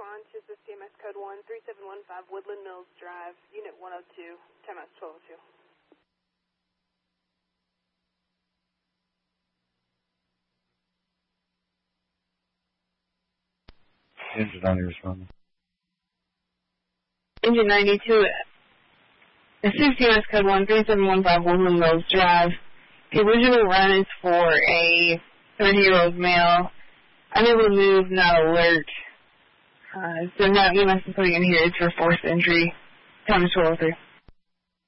respond to the CMS code 13715 Woodland Mills Drive, Unit 102, timeout 1202. Engine 90 responding. Engine 92, the CMS code 13715 Woodland Mills Drive. The original run is for a 30-year-old male. Unable to move, not alert. So no EMS is putting in here is for forced injury. Time is 1203.